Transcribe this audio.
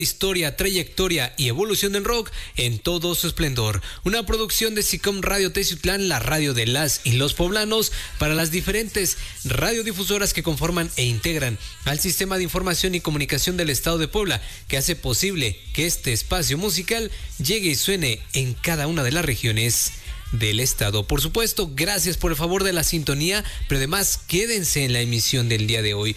Historia, trayectoria y evolución del rock en todo su esplendor. Una producción de SICOM Radio Teciutlán, la radio de las y los poblanos, para las diferentes radiodifusoras que conforman e integran al Sistema de Información y Comunicación del Estado de Puebla, que hace posible que este espacio musical llegue y suene en cada una de las regiones del estado. Por supuesto, gracias por el favor de la sintonía, pero además quédense en la emisión del día de hoy,